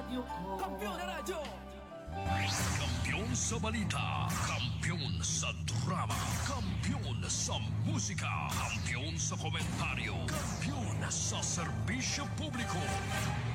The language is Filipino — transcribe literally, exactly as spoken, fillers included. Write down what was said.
radyo ko. Kampiyon na radyo! Kampiyon sa balita, kampiyon sa drama, kampiyon sa musika, kampiyon sa komentaryo, kampiyon sa serbisyo publiko.